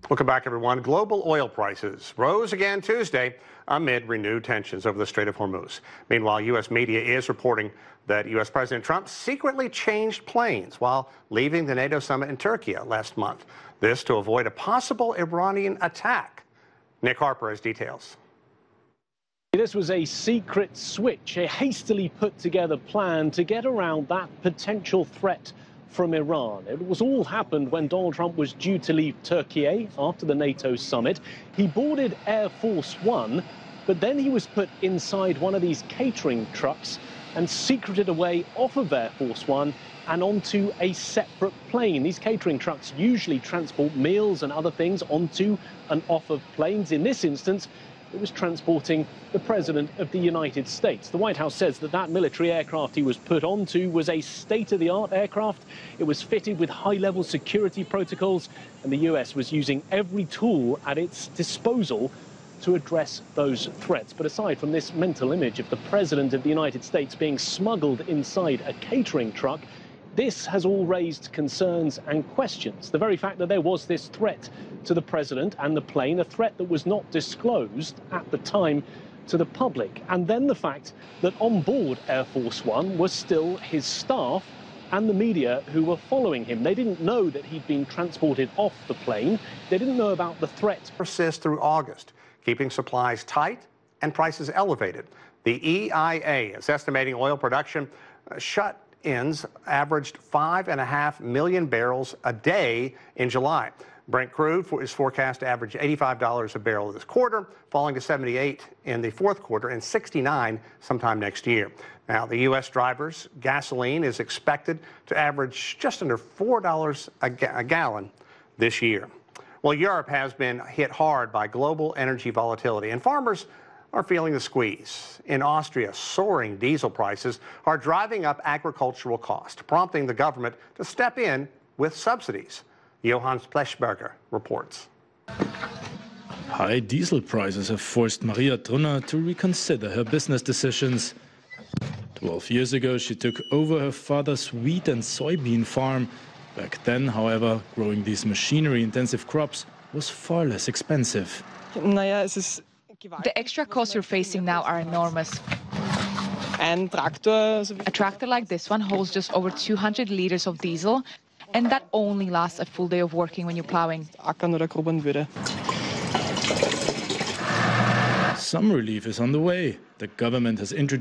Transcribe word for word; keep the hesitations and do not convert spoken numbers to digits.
Welcome back, everyone. Global oil prices rose again Tuesday amid renewed tensions over the Strait of Hormuz. Meanwhile, U S media is reporting that U S President Trump secretly changed planes while leaving the NATO summit in Turkey last month. This to avoid a possible Iranian attack. Nick Harper has details. This was a secret switch, a hastily put together plan to get around that potential threat from Iran. It was all happened when Donald Trump was due to leave Turkey after the NATO summit. He boarded Air Force One, but then he was put inside one of these catering trucks and secreted away off of Air Force One and onto a separate plane. These catering trucks usually transport meals and other things onto and off of planes. In this instance, it was transporting the President of the United States. The White House says that that military aircraft he was put onto was a state-of-the-art aircraft. It was fitted with high-level security protocols, and the U S was using every tool at its disposal to address those threats. But aside from this mental image of the President of the United States being smuggled inside a catering truck, this has all raised concerns and questions. The very fact that there was this threat to the president and the plane, a threat that was not disclosed at the time to the public. And then the fact that on board Air Force One was still his staff and the media who were following him. They didn't know that he'd been transported off the plane. They didn't know about the threat. Persist through August, keeping supplies tight and prices elevated. The E I A is estimating oil production uh, shut ins averaged five and a half million barrels a day in July. Brent crude is forecast to average eighty-five dollars a barrel this quarter, falling to seventy-eight in the fourth quarter and sixty-nine sometime next year. Now, the U S drivers, gasoline is expected to average just under four dollars a, ga a gallon this year. Well, Europe has been hit hard by global energy volatility, and farmers are feeling the squeeze. In Austria, soaring diesel prices are driving up agricultural costs, prompting the government to step in with subsidies. Johann Splechberger reports. High diesel prices have forced Maria Trunner to reconsider her business decisions. Twelve years ago, she took over her father's wheat and soybean farm. Back then, however, growing these machinery-intensive crops was far less expensive. The extra costs you're facing now are enormous. A tractor like this one holds just over two hundred liters of diesel, and that only lasts a full day of working when you're plowing. Some relief is on the way. The government has introduced